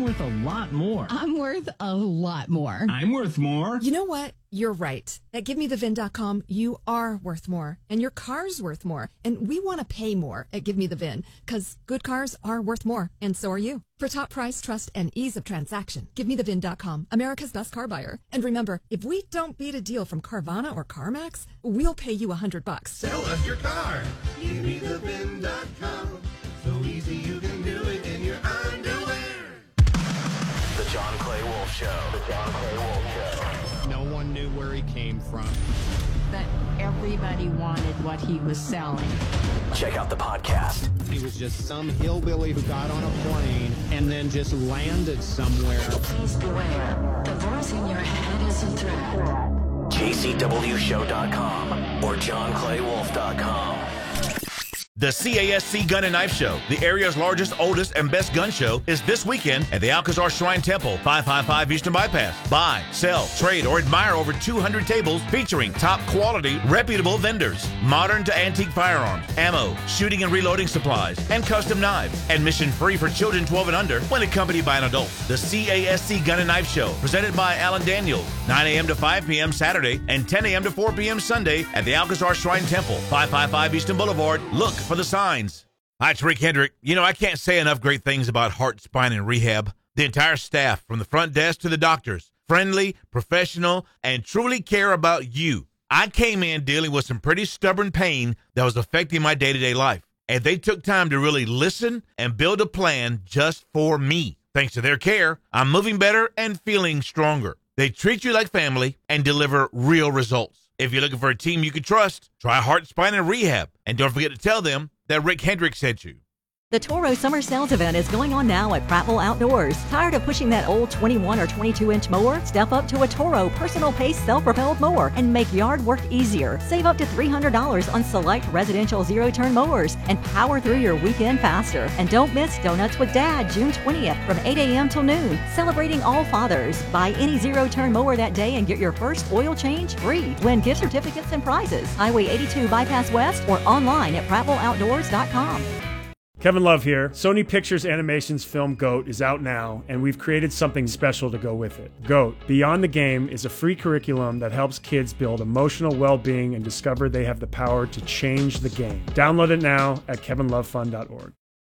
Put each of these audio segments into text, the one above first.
worth a lot more. I'm worth a lot more. I'm worth more. You know what? You're right. At GiveMeTheVIN.com, you are worth more, and your car's worth more. And we want to pay more at GiveMeTheVIN, because good cars are worth more, and so are you. For top price, trust, and ease of transaction, GiveMeTheVIN.com, America's best car buyer. And remember, if we don't beat a deal from Carvana or CarMax, we'll pay you $100. Sell us your car. GiveMeTheVIN.com. So easy you can do it in your underwear. The John Clay Wolf Show. The John Clay Wolf Show. No one knew where he came from. But everybody wanted what he was selling. Check out the podcast. He was just some hillbilly who got on a plane and then just landed somewhere. Please beware. The voice in your head is a threat. JCWShow.com or JohnClayWolf.com. The CASC Gun and Knife Show, the area's largest, oldest, and best gun show, is this weekend at the Alcazar Shrine Temple, 555 Eastern Bypass. Buy, sell, trade, or admire over 200 tables featuring top quality, reputable vendors, modern to antique firearms, ammo, shooting and reloading supplies, and custom knives. Admission free for children 12 and under when accompanied by an adult. The CASC Gun and Knife Show, presented by Alan Daniels, 9 a.m. to 5 p.m. Saturday and 10 a.m. to 4 p.m. Sunday at the Alcazar Shrine Temple, 555 Eastern Boulevard. Look for the signs. Hi, it's Rick Hendrick. You know, I can't say enough great things about Heart, Spine, and Rehab. The entire staff, from the front desk to the doctors, friendly, professional, and truly care about you. I came in dealing with some pretty stubborn pain that was affecting my day-to-day life, and they took time to really listen and build a plan just for me. Thanks to their care, I'm moving better and feeling stronger. They treat you like family and deliver real results. If you're looking for a team you can trust, try Heart, Spine, and Rehab. And don't forget to tell them that Rick Hendrick sent you. The Toro Summer Sales Event is going on now at Prattville Outdoors. Tired of pushing that old 21 or 22-inch mower? Step up to a Toro personal pace self-propelled mower and make yard work easier. Save up to $300 on select residential zero-turn mowers and power through your weekend faster. And don't miss Donuts with Dad, June 20th from 8 a.m. till noon. Celebrating all fathers. Buy any zero-turn mower that day and get your first oil change free. Win gift certificates and prizes. Highway 82 Bypass West or online at PrattvilleOutdoors.com. Kevin Love here. Sony Pictures Animation's film GOAT is out now, and we've created something special to go with it. GOAT, Beyond the Game, is a free curriculum that helps kids build emotional well-being and discover they have the power to change the game. Download it now at kevinlovefun.org.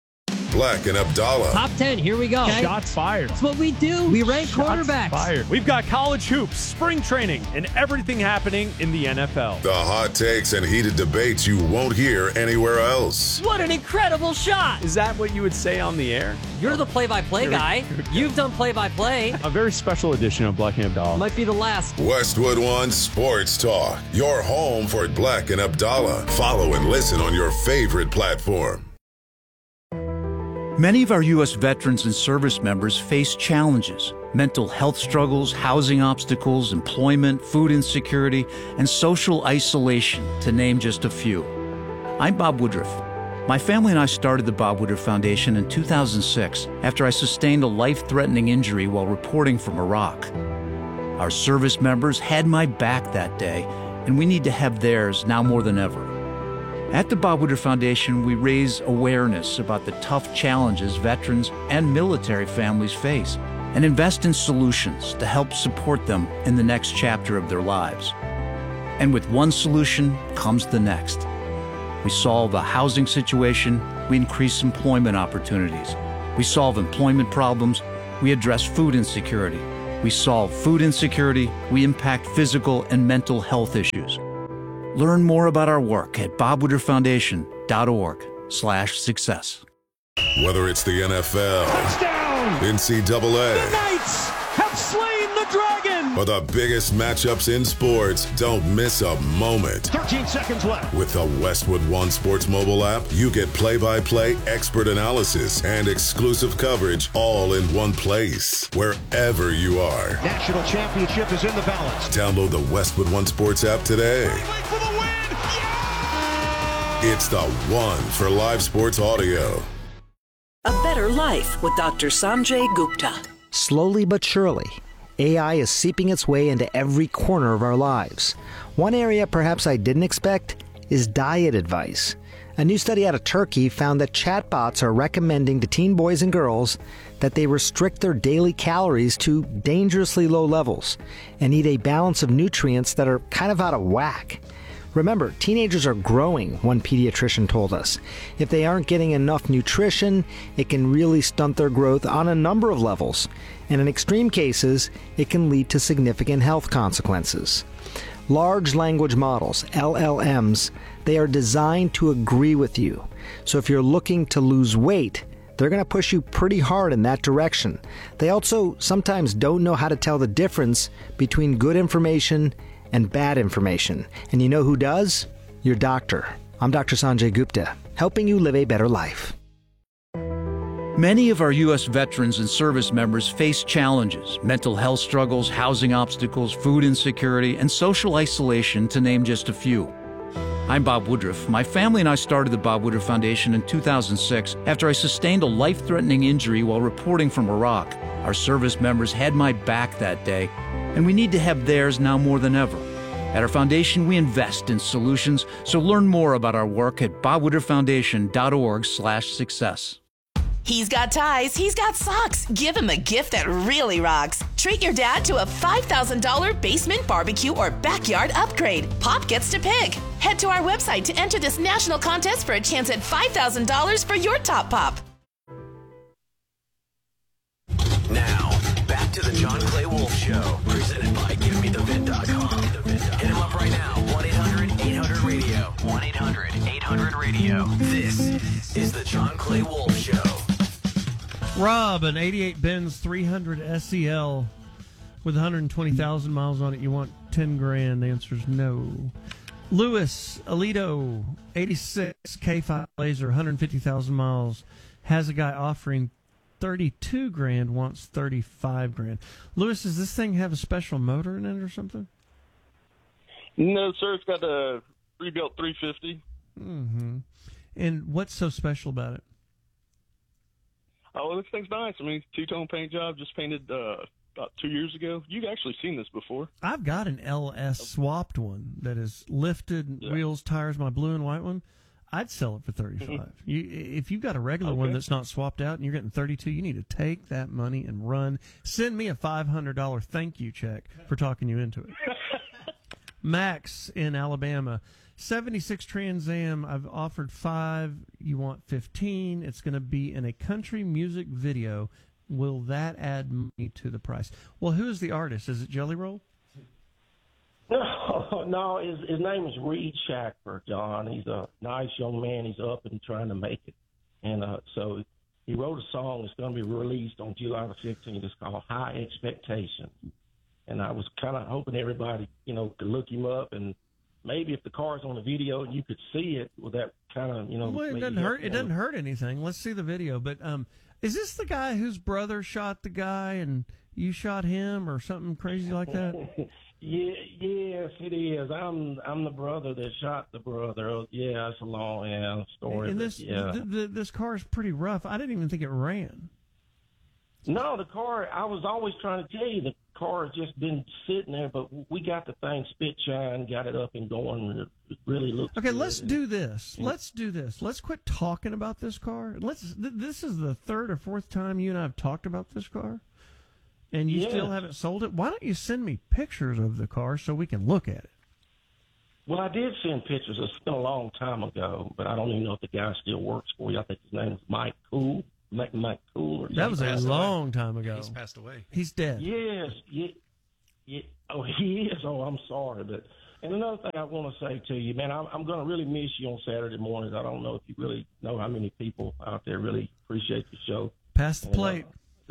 Black and Abdallah. Top 10, here we go. Okay. Shots fired. That's what we do. We rank quarterbacks. Fired. We've got college hoops, spring training, and everything happening in the NFL. The hot takes and heated debates you won't hear anywhere else. What an incredible shot. Is that what you would say on the air? You're the play-by-play guy. You've done play-by-play. A very special edition of Black and Abdallah. Might be the last. Westwood One Sports Talk. Your home for Black and Abdallah. Follow and listen on your favorite platform. Many of our U.S. veterans and service members face challenges: mental health struggles, housing obstacles, employment, food insecurity, and social isolation, to name just a few. I'm Bob Woodruff. My family and I started the Bob Woodruff Foundation in 2006 after I sustained a life-threatening injury while reporting from Iraq. Our service members had my back that day, and we need to have theirs now more than ever. At the Bob Woodruff Foundation, we raise awareness about the tough challenges veterans and military families face and invest in solutions to help support them in the next chapter of their lives. And with one solution comes the next. We solve a housing situation, we increase employment opportunities. We solve employment problems, we address food insecurity. We solve food insecurity, we impact physical and mental health issues. Learn more about our work at bobwoodrufffoundation.org/success. Whether it's the NFL, touchdown, NCAA, the Knights have slain the dragon, or the biggest matchups in sports, don't miss a moment. 13 seconds left. With the Westwood One Sports mobile app, you get play-by-play, expert analysis, and exclusive coverage all in one place, wherever you are. National championship is in the balance. Download the Westwood One Sports app today. For the win! Yeah! It's the one for live sports audio. A Better Life with Dr. Sanjay Gupta. Slowly but surely, AI is seeping its way into every corner of our lives. One area perhaps I didn't expect is diet advice. A new study out of Turkey found that chatbots are recommending to teen boys and girls that they restrict their daily calories to dangerously low levels and eat a balance of nutrients that are kind of out of whack. Remember, teenagers are growing, one pediatrician told us. If they aren't getting enough nutrition, it can really stunt their growth on a number of levels. And in extreme cases, it can lead to significant health consequences. Large language models, LLMs, they are designed to agree with you. So if you're looking to lose weight, they're going to push you pretty hard in that direction. They also sometimes don't know how to tell the difference between good information and bad information. And you know who does? Your doctor. I'm Dr. Sanjay Gupta, helping you live a better life. Many of our U.S. veterans and service members face challenges: mental health struggles, housing obstacles, food insecurity, and social isolation, to name just a few. I'm Bob Woodruff. My family and I started the Bob Woodruff Foundation in 2006 after I sustained a life-threatening injury while reporting from Iraq. Our service members had my back that day, and we need to have theirs now more than ever. At our foundation, we invest in solutions, so learn more about our work at bobwoodrufffoundation.org/success. He's got ties, he's got socks. Give him a gift that really rocks. Treat your dad to a $5,000 basement barbecue or backyard upgrade. Pop gets to pick. Head to our website to enter this national contest for a chance at $5,000 for your top pop. Now, back to the John Clay Wolf Show, presented by GiveMeTheVid.com. Hit him up right now, 1-800-800-RADIO, 1-800-800-RADIO. This is the John Clay Wolf Show. Rob, an 88 Benz 300 SEL with 120,000 miles on it. You want 10 grand? The answer is no. Louis Alito, 86 K5 Laser, 150,000 miles, has a guy offering 32 grand, wants 35 grand. Louis, does this thing have a special motor in it or something? No, sir. It's got a rebuilt 350. Mm-hmm. And what's so special about it? Oh, this thing's nice. I mean, two-tone paint job, just painted about 2 years ago. You've actually seen this before. I've got an LS swapped one that is lifted, wheels, tires, my blue and white one. I'd sell it for 35. Mm-hmm. If you've got a regular one that's not swapped out and you're getting 32, you need to take that money and run. Send me a $500 thank you check for talking you into it. Max in Alabama, 76 Trans Am. I've offered 5. You want 15. It's going to be in a country music video. Will that add money to the price? Well, who is the artist? Is it Jelly Roll? No, his name is Reed Shackford, John. He's a nice young man. He's up and trying to make it. And so he wrote a song that's going to be released on July the 15th. It's called High Expectations. And I was kind of hoping everybody, could look him up, and maybe if the car's on the video and you could see it, well, that kind of, Well, it doesn't hurt. It doesn't hurt anything. Let's see the video. But is this the guy whose brother shot the guy and you shot him or something crazy like that? Yes, it is. I'm the brother that shot the brother. Yeah, it's a long story. And this car is pretty rough. I didn't even think it ran. No, the car, I was always trying to tell you, the car has just been sitting there, but we got the thing spit shine, got it up and going. It really looks okay, good. let's do this. Let's quit talking about this car. This is the third or fourth time you and I have talked about this car, and you still haven't sold it. Why don't you send me pictures of the car so we can look at it? Well, I did send pictures. It's been a long time ago, but I don't even know if the guy still works for you. I think his name is Mike Cool. Mike Cool. That was a long time ago. He's passed away. He's dead. Yes. Oh, he is. Oh, I'm sorry. And another thing I want to say to you, man, I'm going to really miss you on Saturday mornings. I don't know if you really know how many people out there really appreciate the show. Pass the plate.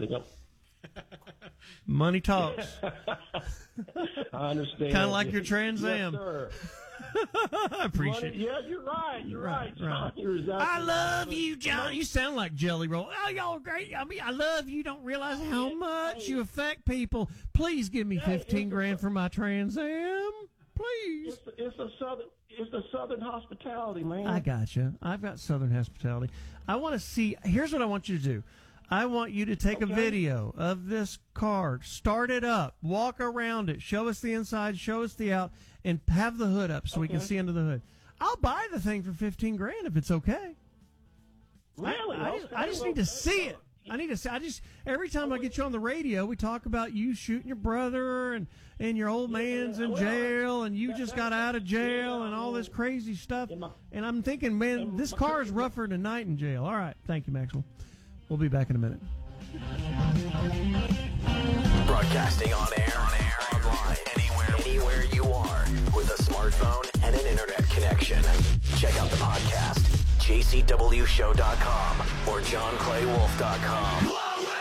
Money talks. I understand. Kind of like your Trans Am. Yes, sir. I appreciate it. Yeah, you're right. You're right. You're exactly I love you, John. You sound like Jelly Roll. Oh, y'all are great. I mean, I love you. Don't realize how much you affect people. Please give me 15 grand for my Trans Am. Please. It's the Southern hospitality, man. I got you. I've got Southern hospitality. I want to see. Here's what I want you to do. I want you to take a video of this car, start it up, walk around it, show us the inside, show us the out, and have the hood up so we can see under the hood. I'll buy the thing for $15,000 if it's okay. Really? I just need to see it. Every time I get you on the radio, we talk about you shooting your brother and your old man's in jail and you just got out of jail and all this crazy stuff. And I'm thinking, man, this car is rougher than a night in jail. All right. Thank you, Maxwell. We'll be back in a minute. Broadcasting on air, online, anywhere you are, with a smartphone and an internet connection. Check out the podcast, jcwshow.com or johnclaywolf.com.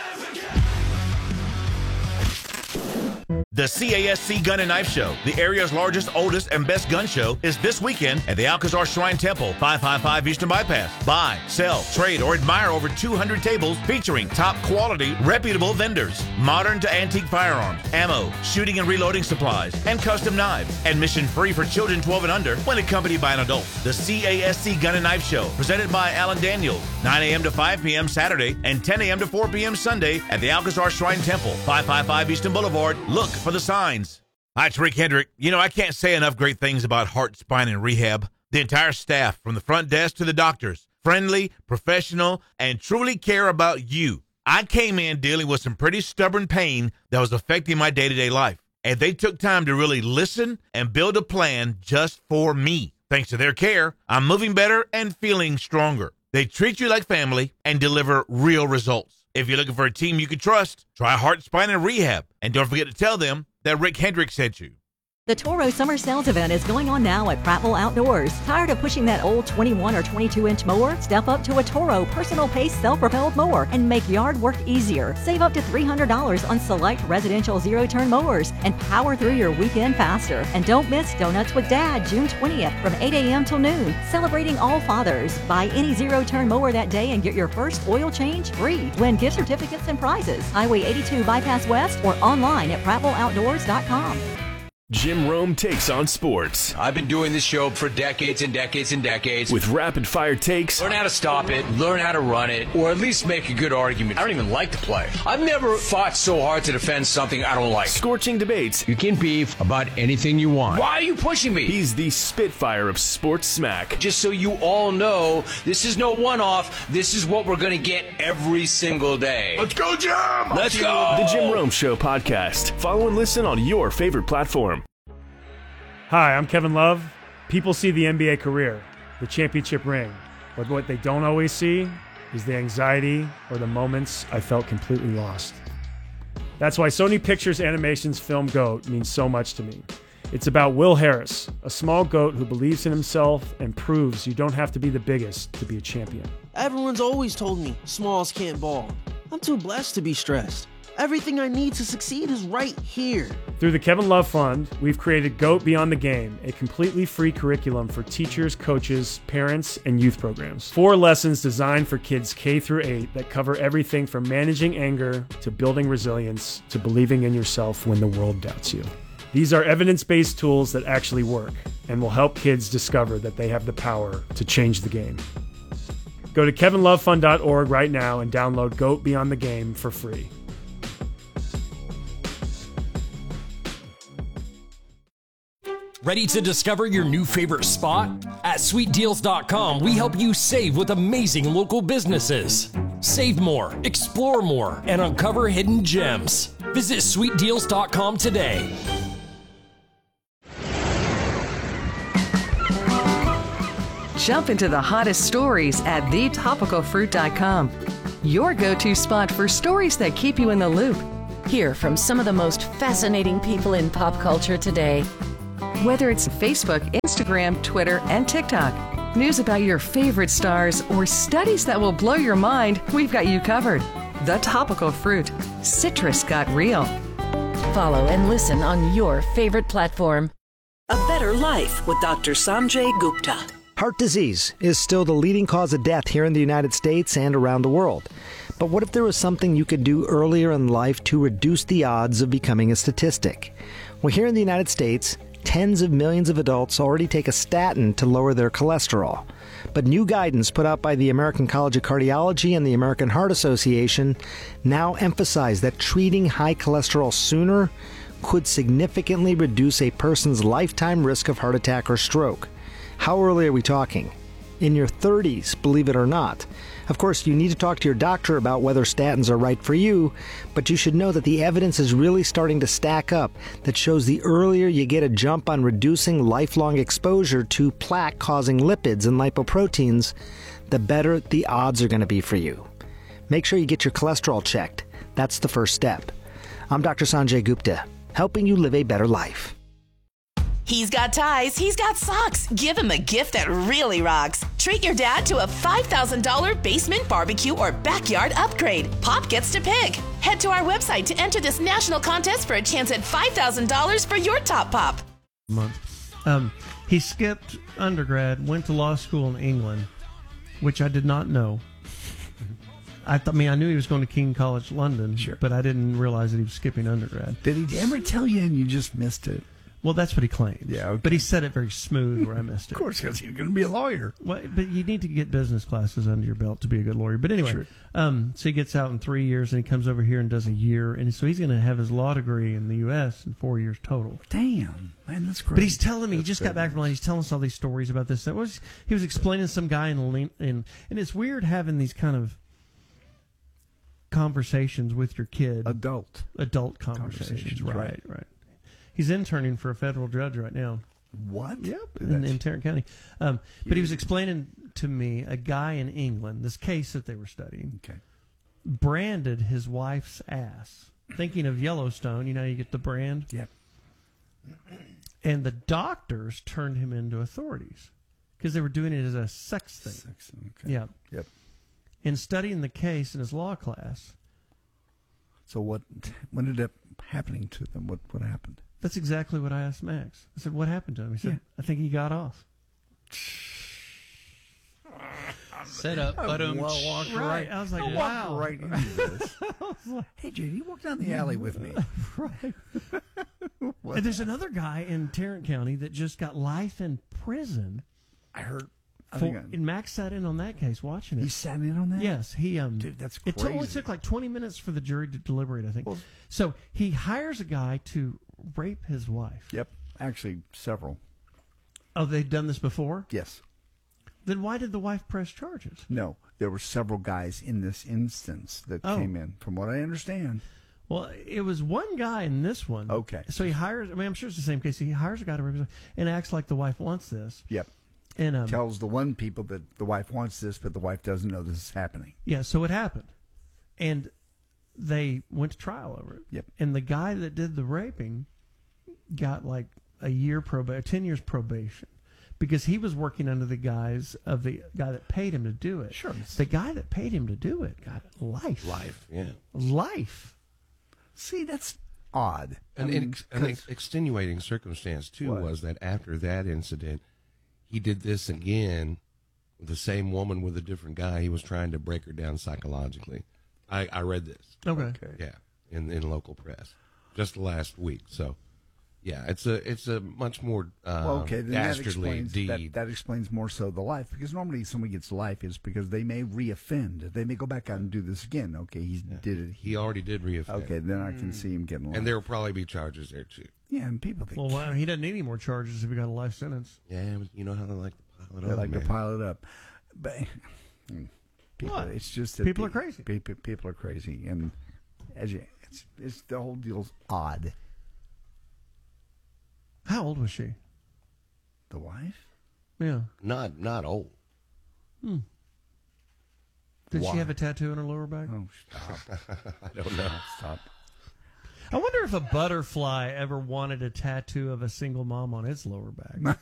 The CASC Gun and Knife Show, the area's largest, oldest, and best gun show, is this weekend at the Alcazar Shrine Temple, 555 Eastern Bypass. Buy, sell, trade, or admire over 200 tables featuring top quality, reputable vendors, modern to antique firearms, ammo, shooting and reloading supplies, and custom knives. Admission free for children 12 and under when accompanied by an adult. The CASC Gun and Knife Show, presented by Alan Daniels, 9 a.m. to 5 p.m. Saturday and 10 a.m. to 4 p.m. Sunday at the Alcazar Shrine Temple, 555 Eastern Boulevard. Look for the signs. Hi, it's Rick Hendrick. You know, I can't say enough great things about Heart, Spine, and Rehab. The entire staff, from the front desk to the doctors, friendly, professional, and truly care about you. I came in dealing with some pretty stubborn pain that was affecting my day-to-day life, and they took time to really listen and build a plan just for me. Thanks to their care, I'm moving better and feeling stronger. They treat you like family and deliver real results. If you're looking for a team you can trust, try Heart, Spine, and Rehab. And don't forget to tell them that Rick Hendrick sent you. The Toro Summer Sales Event is going on now at Prattville Outdoors. Tired of pushing that old 21 or 22-inch mower? Step up to a Toro personal pace self-propelled mower and make yard work easier. Save up to $300 on select residential zero-turn mowers and power through your weekend faster. And don't miss Donuts with Dad, June 20th from 8 a.m. till noon, celebrating all fathers. Buy any zero-turn mower that day and get your first oil change free. Win gift certificates and prizes. Highway 82 Bypass West or online at prattvilleoutdoors.com. Jim Rome takes on sports. I've been doing this show for decades and decades and decades. With rapid-fire takes. Learn how to stop it, learn how to run it, or at least make a good argument. I don't even like to play. I've never fought so hard to defend something I don't like. Scorching debates. You can beef about anything you want. Why are you pushing me? He's the Spitfire of sports smack. Just so you all know, this is no one-off. This is what we're going to get every single day. Let's go, Jim! Let's go! The Jim Rome Show podcast. Follow and listen on your favorite platform. Hi, I'm Kevin Love. People see the NBA career, the championship ring, but what they don't always see is the anxiety or the moments I felt completely lost. That's why Sony Pictures Animation's film GOAT means so much to me. It's about Will Harris, a small goat who believes in himself and proves you don't have to be the biggest to be a champion. Everyone's always told me smalls can't ball. I'm too blessed to be stressed. Everything I need to succeed is right here. Through the Kevin Love Fund, we've created GOAT Beyond the Game, a completely free curriculum for teachers, coaches, parents, and youth programs. 4 lessons designed for kids K through 8 that cover everything from managing anger to building resilience to believing in yourself when the world doubts you. These are evidence-based tools that actually work and will help kids discover that they have the power to change the game. Go to kevinlovefund.org right now and download GOAT Beyond the Game for free. Ready to discover your new favorite spot? At SweetDeals.com, we help you save with amazing local businesses. Save more, explore more, and uncover hidden gems. Visit SweetDeals.com today. Jump into the hottest stories at thetopicalfruit.com. Your go-to spot for stories that keep you in the loop. Hear from some of the most fascinating people in pop culture today. Whether it's Facebook, Instagram, Twitter, and TikTok, news about your favorite stars, or studies that will blow your mind, we've got you covered. The Topical Fruit. Citrus got real. Follow and listen on your favorite platform. A Better Life with Dr. Sanjay Gupta. Heart disease is still the leading cause of death here in the United States and around the world. But what if there was something you could do earlier in life to reduce the odds of becoming a statistic? Well, here in the United States, tens of millions of adults already take a statin to lower their cholesterol. But new guidance put out by the American College of Cardiology and the American Heart Association now emphasize that treating high cholesterol sooner could significantly reduce a person's lifetime risk of heart attack or stroke. How early are we talking? In your 30s, believe it or not. Of course, you need to talk to your doctor about whether statins are right for you, but you should know that the evidence is really starting to stack up that shows the earlier you get a jump on reducing lifelong exposure to plaque-causing lipids and lipoproteins, the better the odds are going to be for you. Make sure you get your cholesterol checked. That's the first step. I'm Dr. Sanjay Gupta, helping you live a better life. He's got ties, he's got socks. Give him a gift that really rocks. Treat your dad to a $5,000 basement barbecue or backyard upgrade. Pop gets to pick. Head to our website to enter this national contest for a chance at $5,000 for your top pop. He skipped undergrad, went to law school in England, which I did not know. I knew he was going to King College London, but I didn't realize that he was skipping undergrad. Did he ever tell you and you just missed it? Well, that's what he claimed. Yeah, okay. But he said it very smooth where I missed it. Of course, because he's going to be a lawyer. Well, but you need to get business classes under your belt to be a good lawyer. But anyway, so he gets out in 3 years, and he comes over here and does a year. And so he's going to have his law degree in the U.S. in 4 years total. Damn, man, that's great. But he's telling me, he just got back from London, he's telling us all these stories about this. He was explaining to some guy and it's weird having these kind of conversations with your kid. Adult conversations. Right. He's interning for a federal judge right now. What? Yep, in Tarrant County. But he was explaining to me a guy in England, this case that they were studying, branded his wife's ass. Thinking of Yellowstone, you get the brand? Yep. And the doctors turned him into authorities because they were doing it as a sex thing. Okay. Yeah. Yep. In studying the case in his law class. So what ended up happening to them? What happened? That's exactly what I asked Max. I said, what happened to him? He said, I think he got off. Set up, but right. I was like, wow. Right into this. Hey, JD, walk down the alley with me. Right. And there's another guy in Tarrant County that just got life in prison. I heard. And Max sat in on that case watching it. He sat in on that? Yes. Dude, that's crazy. It only took like 20 minutes for the jury to deliberate, I think. Well, so he hires a guy to rape his wife. Yep. Actually, several. Oh, they've done this before? Yes. Then why did the wife press charges? No, there were several guys in this instance that came in, from what I understand. Well, it was one guy in this one. Okay. So he hires, I'm sure it's the same case. He hires a guy to rape his wife and acts like the wife wants this. Yep. And tells the one people that the wife wants this, but the wife doesn't know this is happening. Yeah, so it happened. And they went to trial over it. Yep. And the guy that did the raping got like 10 years probation. Because he was working under the guise of the guy that paid him to do it. Sure. The guy that paid him to do it got life. Life. See, that's odd. An extenuating circumstance, too, was that after that incident, he did this again with the same woman with a different guy. He was trying to break her down psychologically. I read this. Okay. Yeah, in local press just last week. So, yeah, it's a much more then dastardly deed. That explains more so the life, because normally somebody gets life is because they may reoffend. They may go back out and do this again. Okay, he did it. He already did reoffend. Okay, then I can see him getting life. And there will probably be charges there too. Yeah, and people think. Well, he doesn't need any more charges if he got a life sentence. Yeah, but you know how they like to pile it up. They like to pile it up, but people, what? It's just that people are crazy. People are crazy, and it's the whole deal's odd. How old was she? The wife? Yeah. Not old. Did she have a tattoo on her lower back? Oh, stop. I don't know. Stop. I wonder if a butterfly ever wanted a tattoo of a single mom on its lower back.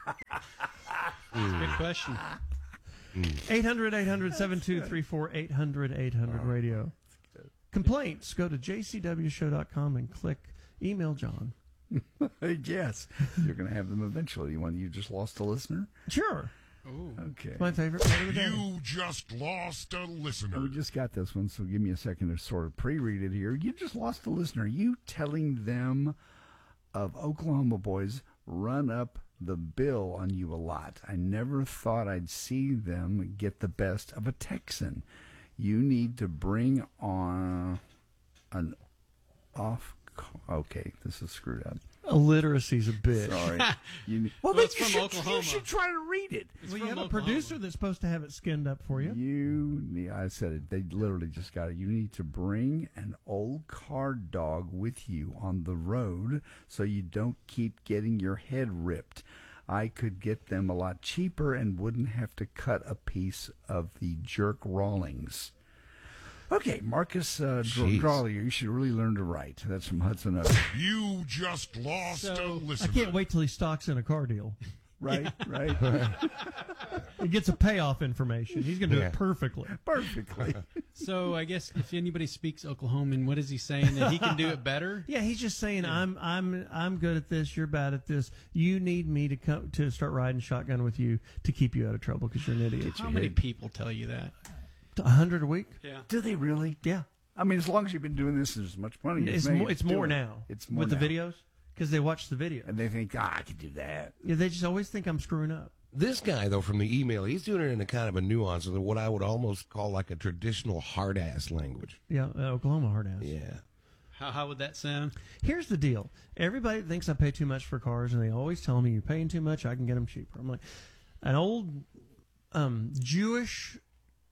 Good question. 800-800-7234, 800-800-RADIO. Complaints, go to jcwshow.com and click email John. Yes. You're going to have them eventually. You just lost a listener? Sure. Ooh. Okay. It's my favorite part of the day. You just lost a listener. We just got this one, so give me a second to sort of pre-read it here. You just lost a listener. You telling them of Oklahoma boys run up the bill on you a lot. I never thought I'd see them get the best of a Texan. You need to bring on an off... Okay, this is screwed up. Illiteracy's a bitch. Sorry. Well, it's from Oklahoma. You should try to read read it. Well, you have a producer that's supposed to have it skinned up for you. I said it. They literally just got it. You need to bring an old car dog with you on the road so you don't keep getting your head ripped. I could get them a lot cheaper and wouldn't have to cut a piece of the jerk Rawlings. Okay, Marcus Drawley, you should really learn to write. That's from Hudson Oaks. You just lost a listener. I can't wait till he stocks in a car deal. Right. He gets a payoff information. He's going to do it perfectly. So I guess if anybody speaks Oklahoman, what is he saying? That he can do it better? Yeah, he's just saying I'm good at this. You're bad at this. You need me to come to start riding shotgun with you to keep you out of trouble because you're an idiot. How many people tell you that? 100 a week. Yeah. Do they really? Yeah. I mean, as long as you've been doing this, there's as much money. It's more now. It's more with now. the videos because they watch the video and they think, I can do that. Yeah, they just always think I'm screwing up. This guy, though, from the email, he's doing it in a kind of a nuance of what I would almost call like a traditional hard-ass language. Yeah, Oklahoma hard-ass. Yeah. How would that sound? Here's the deal. Everybody thinks I pay too much for cars, and they always tell me, you're paying too much, I can get them cheaper. I'm like, an old Jewish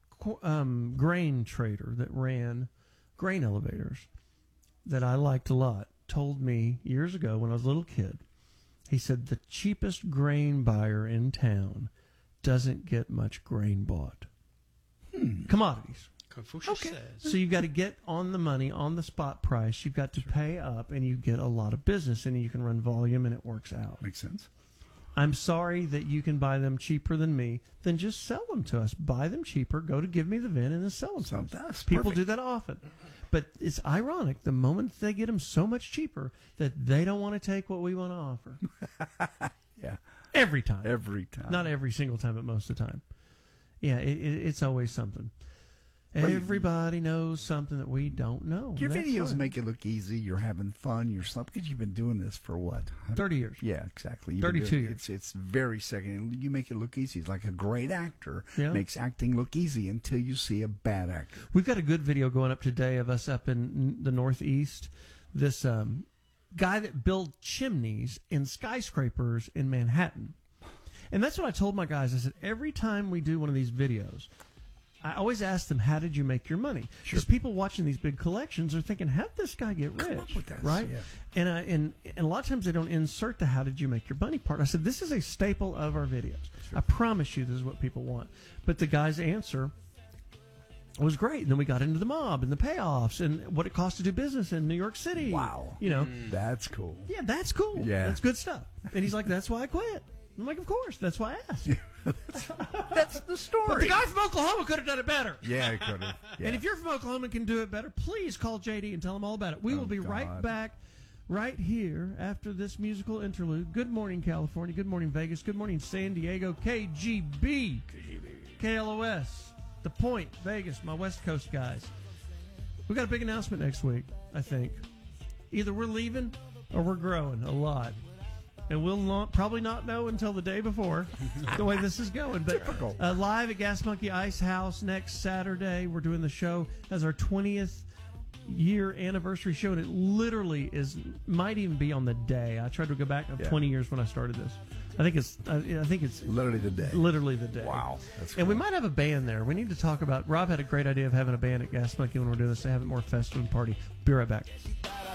grain trader that ran grain elevators that I liked a lot told me years ago when I was a little kid, he said the cheapest grain buyer in town doesn't get much grain bought. Commodities. Confucius says. So you've got to get on the money, on the spot price. You've got to pay up, and you get a lot of business, and you can run volume, and it works out. Makes sense. I'm sorry that you can buy them cheaper than me. Then just sell them to us. Buy them cheaper. Go to Give Me the VIN and then sell them to us. People do that often. But it's ironic. The moment they get them so much cheaper that they don't want to take what we want to offer. Yeah. Every time. Every time. Not every single time, but most of the time. Yeah, it's always something. Everybody knows something that we don't know. Your That's videos fine. make it look easy. You're having fun. You're something because you've been doing this for what? 30 years. Yeah, exactly. 32 years. It's very second. You make it look easy. It's like a great actor makes acting look easy until you see a bad actor. We've got a good video going up today of us up in the Northeast. This guy that built chimneys in skyscrapers in Manhattan. And that's what I told my guys. I said, every time we do one of these videos, I always ask them, how did you make your money? Because people watching these big collections are thinking, how did this guy get rich? Come up with that, right? yeah. And a lot of times they don't insert the how did you make your money part. I said, this is a staple of our videos. I promise you this is what people want. But the guy's answer was great. And then we got into the mob and the payoffs and what it costs to do business in New York City. Wow. You know. That's cool. Yeah, that's cool. Yeah. That's good stuff. And he's like, that's why I quit. I'm like, of course. That's why I asked. That's the story. But the guy from Oklahoma could have done it better. Yeah, he could have. Yeah. And if you're from Oklahoma and can do it better, please call JD and tell him all about it. We will be right back right here after this musical interlude. Good morning, California. Good morning, Vegas. Good morning, San Diego. KGB. KLOS. The Point, Vegas, my West Coast guys. We got a big announcement next week, I think. Either we're leaving or we're growing a lot. And we'll probably not know until the day before the way this is going. But live at Gas Monkey Ice House next Saturday, we're doing the show as our 20th year anniversary show, and it literally might even be on the day. I tried to go back 20 years when I started this. I think it's literally the day. Literally the day. Wow, that's and we might have a band there. We need to talk about. Rob had a great idea of having a band at Gas Monkey when we're doing this to have it more festive and party. Be right back.